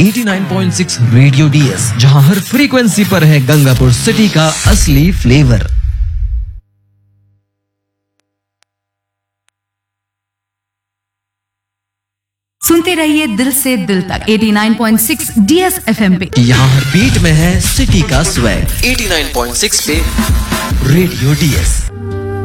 89.6 radio DS, जहां हर frequency पर है गंगापुर सिटी का असली फ्लेवर। सुनते रहिए दिल से दिल तक 89.6 डीएस एफएम पे। यहाँ हर बीट में है सिटी का स्वैग। 89.6 पे रेडियो डीएस।